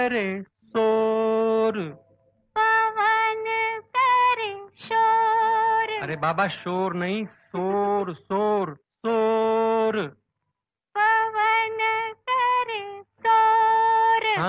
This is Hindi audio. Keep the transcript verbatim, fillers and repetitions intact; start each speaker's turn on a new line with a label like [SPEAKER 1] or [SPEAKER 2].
[SPEAKER 1] करे शोर,
[SPEAKER 2] पवन करे शोर।
[SPEAKER 1] अरे बाबा शोर नहीं, शोर शोर शोर।